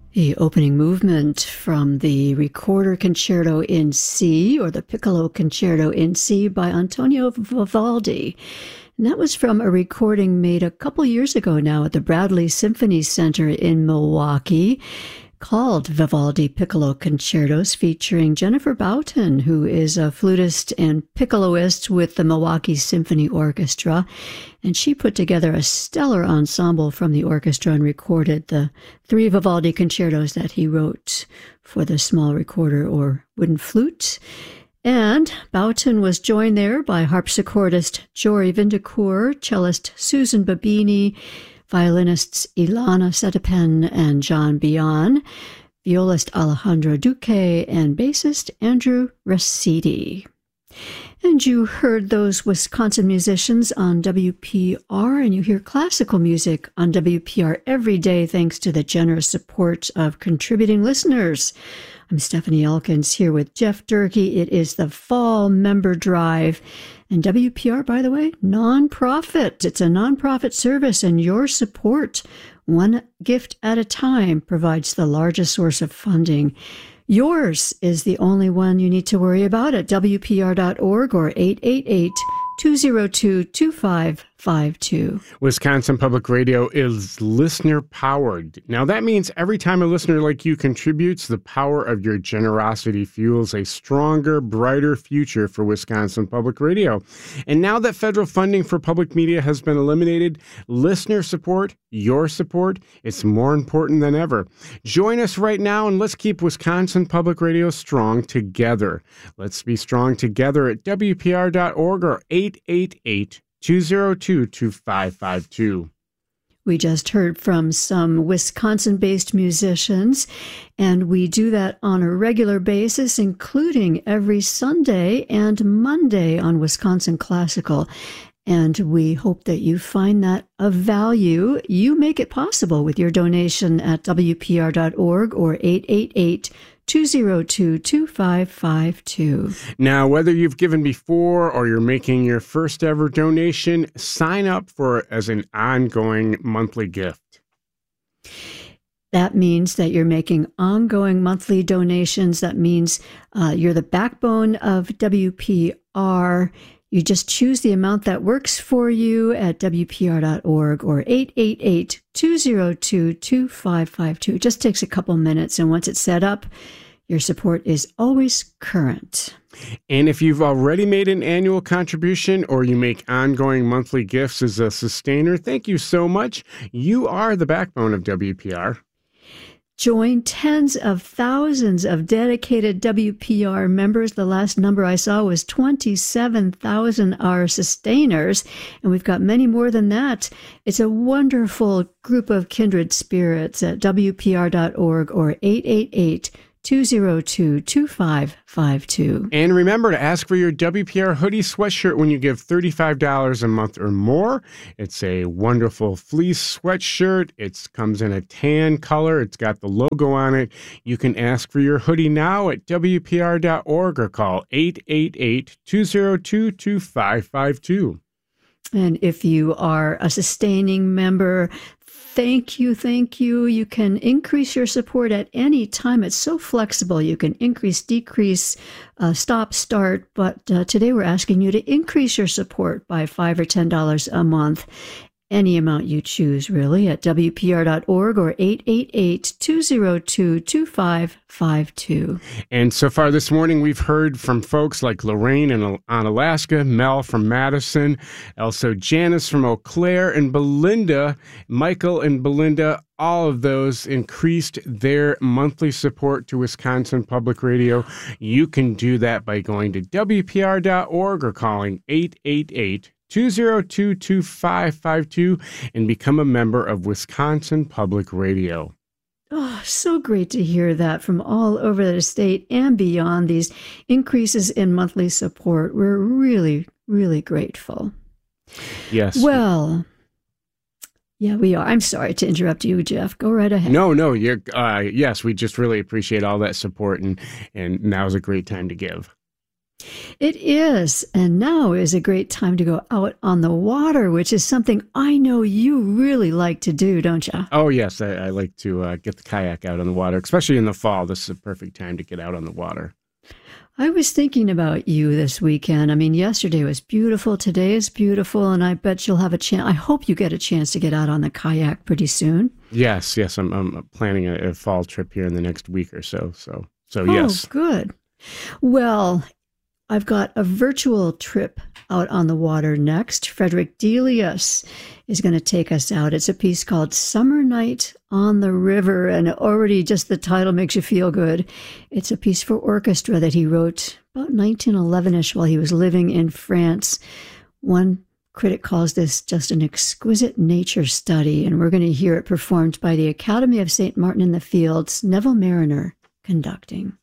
The opening movement from the Recorder Concerto in C, or the Piccolo Concerto in C by Antonio Vivaldi. And that was from a recording made a couple years ago now at the Bradley Symphony Center in Milwaukee, called Vivaldi Piccolo Concertos, featuring Jennifer Boughton, who is a flutist and piccoloist with the Milwaukee Symphony Orchestra. And she put together a stellar ensemble from the orchestra and recorded the 3 Vivaldi concertos that he wrote for the small recorder or wooden flute. And Boughton was joined there by harpsichordist Jory Vindicourt, cellist Susan Babini, violinists Ilana Setepen and John Bion, violist Alejandro Duque, and bassist Andrew Rossetti. And you heard those Wisconsin musicians on WPR, and you hear classical music on WPR every day thanks to the generous support of contributing listeners. I'm Stephanie Elkins here with Jeff Durkee. It is the Fall Member Drive. And WPR, by the way, nonprofit. It's a nonprofit service, and your support, one gift at a time, provides the largest source of funding. Yours is the only one you need to worry about at WPR.org or 888-202-2552. Wisconsin Public Radio is listener-powered. Now, that means every time a listener like you contributes, the power of your generosity fuels a stronger, brighter future for Wisconsin Public Radio. And now that federal funding for public media has been eliminated, listener support, your support, is more important than ever. Join us right now and let's keep Wisconsin Public Radio strong together. Let's be strong together at WPR.org or 888-202-2552. We just heard from some Wisconsin-based musicians, and we do that on a regular basis, including every Sunday and Monday on Wisconsin Classical. And we hope that you find that of value. You make it possible with your donation at WPR.org or 888-202-2552. Now, whether you've given before or you're making your first ever donation, sign up for it as an ongoing monthly gift. That means that you're making ongoing monthly donations. That means you're the backbone of WPR. You just choose the amount that works for you at WPR.org or 888-202-2552. It just takes a couple minutes, and once it's set up, your support is always current. And if you've already made an annual contribution or you make ongoing monthly gifts as a sustainer, thank you so much. You are the backbone of WPR. Join tens of thousands of dedicated WPR members. The last number I saw was 27,000 are sustainers, and we've got many more than that. It's a wonderful group of kindred spirits at WPR.org or 888-202-2552. And remember to ask for your WPR hoodie sweatshirt when you give $35 a month or more. It's a wonderful fleece sweatshirt. It comes in a tan color. It's got the logo on it. You can ask for your hoodie now at WPR.org or call 888-202-2552. And if you are a sustaining member, thank you. You can increase your support at any time. It's so flexible. You can increase, decrease, stop, start. But today we're asking you to increase your support by $5 or $10 a month. Any amount you choose, really, at WPR.org or 888-202-2552. And so far this morning, we've heard from folks like Lorraine on Alaska, Mel from Madison, also Janice from Eau Claire, and Belinda, Michael and Belinda. All of those increased their monthly support to Wisconsin Public Radio. You can do that by going to WPR.org or calling 888-202-2552 and become a member of Wisconsin Public Radio. Oh, so great to hear that from all over the state and beyond, these increases in monthly support. We're really, really grateful. Yes. Well, yeah, we are. I'm sorry to interrupt you, Jeff. Go right ahead. No, you're, yes, we just really appreciate all that support, and now's a great time to give. It is, and now is a great time to go out on the water, which is something I know you really like to do, don't you? Oh, yes. I like to get the kayak out on the water, especially in the fall. This is a perfect time to get out on the water. I was thinking about you this weekend. I mean, yesterday was beautiful. Today is beautiful. And I bet you'll have a chance. I hope you get a chance to get out on the kayak pretty soon. Yes. I'm planning a fall trip here in the next week or so. So Oh, yes. good. Well, I've got a virtual trip out on the water next. Frederick Delius is going to take us out. It's a piece called Summer Night on the River, and already just the title makes you feel good. It's a piece for orchestra that he wrote about 1911-ish while he was living in France. One critic calls this just an exquisite nature study, and we're going to hear it performed by the Academy of St. Martin in the Fields, Neville Marriner conducting.